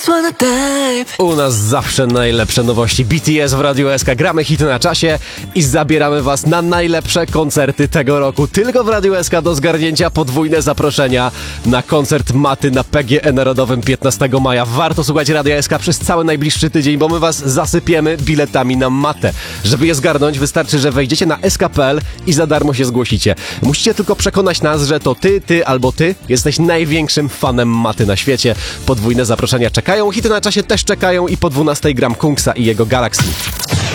U nas zawsze najlepsze nowości. BTS w Radiu SK. Gramy hity na czasie i zabieramy was na najlepsze koncerty tego roku. Tylko w Radiu SK do zgarnięcia podwójne zaproszenia na koncert Maty na PGE Narodowym 15 maja. Warto słuchać Radia SK przez cały najbliższy tydzień, bo my was zasypiemy biletami na Matę. Żeby je zgarnąć, wystarczy, że wejdziecie na sk.pl i za darmo się zgłosicie. Musicie tylko przekonać nas, że to ty albo ty jesteś największym fanem Maty na świecie. Podwójne zaproszenia czekają, hity na czasie też czekają i po 12 gram Kungsa i jego Galaxy.